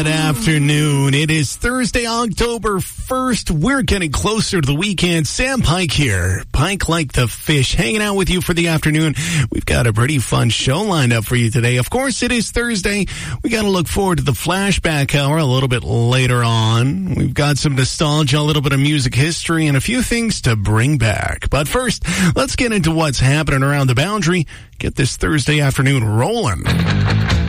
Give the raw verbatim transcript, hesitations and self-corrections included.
Good afternoon. It is Thursday, October first. We're getting closer to the weekend. Sam Pike here. Pike like the fish, hanging out with you for the afternoon. We've got a pretty fun show lined up for you today. Of course, it is Thursday. We got to look forward to the flashback hour a little bit later on. We've got some nostalgia, a little bit of music history, and a few things to bring back. But first, let's get into what's happening around the boundary. Get this Thursday afternoon rolling.